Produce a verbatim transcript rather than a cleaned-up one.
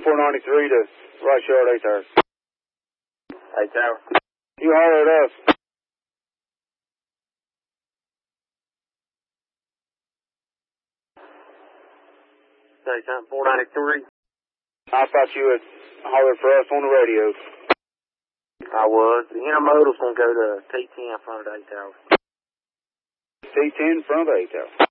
four ninety-three to right short eight tower. Eight tower. You holler at us. Eight time four ninety-three. I thought you would holler for us on the radio. I was. The intermodal's gonna go to T ten in front of the eight tower. T ten in front of the eight tower.